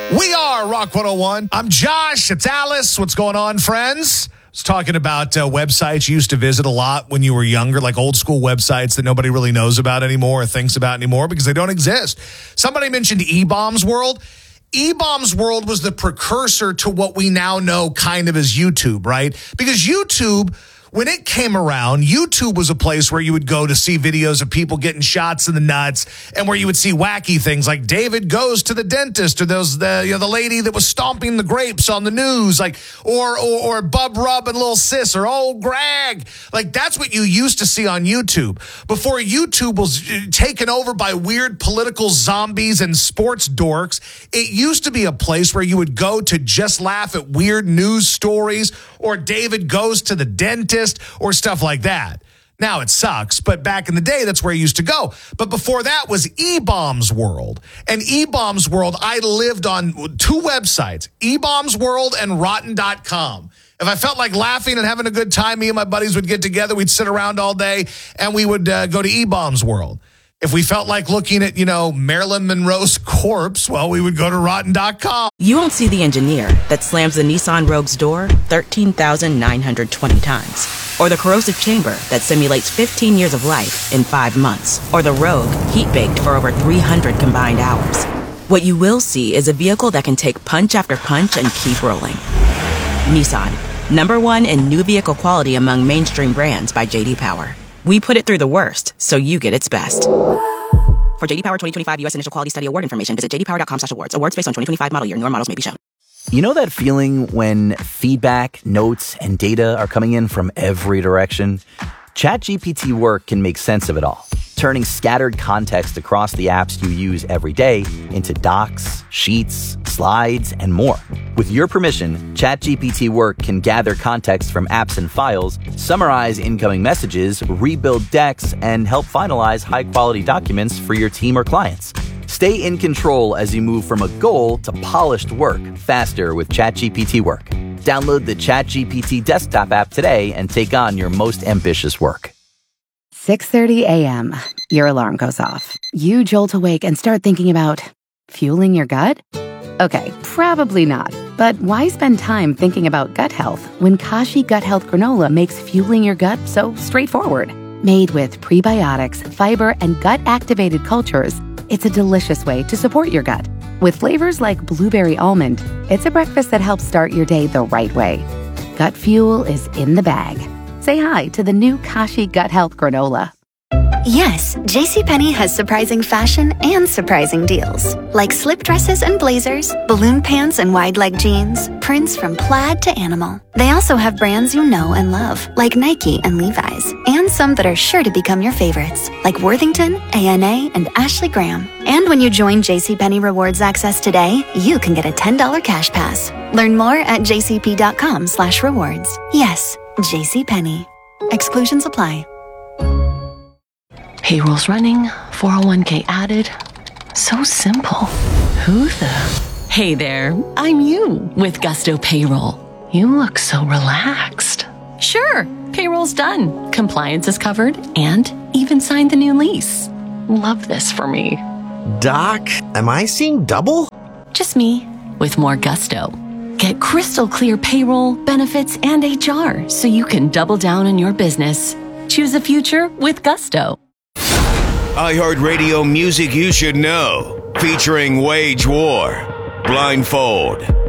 We are Rock 101. I'm Josh. It's Alice. What's going on, friends? I was talking about websites you used to visit a lot when you were younger, like old school websites that nobody really knows about anymore or thinks about anymore because they don't exist. Somebody mentioned eBaum's World. eBaum's World was the precursor to what we now know kind of as YouTube, right? Because YouTube, when it came around, YouTube was a place where you would go to see videos of people getting shots in the nuts and where you would see wacky things like David goes to the dentist or the lady that was stomping the grapes on the news, like or Bub Rub and Lil Sis or old Greg. Like that's what you used to see on YouTube. Before YouTube was taken over by weird political zombies and sports dorks, it used to be a place where you would go to just laugh at weird news stories or David goes to the dentist or stuff like that. Now it sucks, but back in the day, that's where you used to go. But before that was eBaum's World. And eBaum's World, I lived on two websites, eBaum's World and Rotten.com. If I felt like laughing and having a good time, me and my buddies would get together. We'd sit around all day, and we would go to eBaum's World. If we felt like looking at, Marilyn Monroe's corpse, well, we would go to Rotten.com. You won't see the engineer that slams the Nissan Rogue's door 13,920 times. Or the corrosive chamber that simulates 15 years of life in 5 months. Or the Rogue heat-baked for over 300 combined hours. What you will see is a vehicle that can take punch after punch and keep rolling. Nissan, #1 in new vehicle quality among mainstream brands by J.D. Power. We put it through the worst, so you get its best. For J.D. Power 2025 U.S. Initial Quality Study Award information, visit jdpower.com/awards. Awards based on 2025 model year. Newer models may be shown. You know that feeling when feedback, notes, and data are coming in from every direction? ChatGPT Work can make sense of it all, turning scattered context across the apps you use every day into docs, sheets, slides, and more. With your permission, ChatGPT Work can gather context from apps and files, summarize incoming messages, rebuild decks, and help finalize high-quality documents for your team or clients. Stay in control as you move from a goal to polished work faster with ChatGPT Work. Download the ChatGPT desktop app today and take on your most ambitious work. 6:30 a.m. Your alarm goes off. You jolt awake and start thinking about fueling your gut? Okay, probably not. But why spend time thinking about gut health when Kashi Gut Health Granola makes fueling your gut so straightforward? Made with prebiotics, fiber, and gut-activated cultures, it's a delicious way to support your gut. With flavors like blueberry almond, it's a breakfast that helps start your day the right way. Gut fuel is in the bag. Say hi to the new Kashi Gut Health Granola. Yes, JCPenney has surprising fashion and surprising deals. Like slip dresses and blazers, balloon pants and wide leg jeans, prints from plaid to animal. They also have brands you know and love, like Nike and Levi's, and some that are sure to become your favorites, like Worthington, ANA, and Ashley Graham. And when you join JCPenney Rewards Access today, you can get a $10 cash pass. Learn more at jcp.com/rewards. Yes, JCPenney. Exclusions apply. Payroll's running, 401k added. So simple. Who the? Hey there, I'm you with Gusto Payroll. You look so relaxed. Sure, payroll's done. Compliance is covered and even signed the new lease. Love this for me. Doc, am I seeing double? Just me with more gusto. Get crystal clear payroll, benefits, and HR so you can double down on your business. Choose a future with Gusto. iHeartRadio music you should know, featuring Wage War, Blindfold,